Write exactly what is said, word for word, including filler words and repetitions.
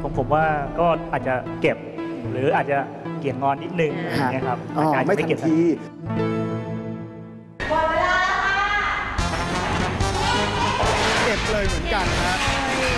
ผมผมว่าก็อาจจะเก็บหรืออาจจะเกี่ยงงอนนิดนึงอย่างเงี้ยครับอ๋ออาจจะไม่ทันเก็บทีเก็บเลยเหมือนกันนะ